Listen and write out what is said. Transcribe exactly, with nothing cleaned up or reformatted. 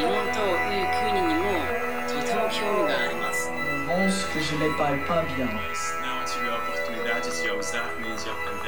日本という国にもとても興味があります。 Je pense que je ne les parle pas bien. Mas não tive a oportunidade de usar nem de aprender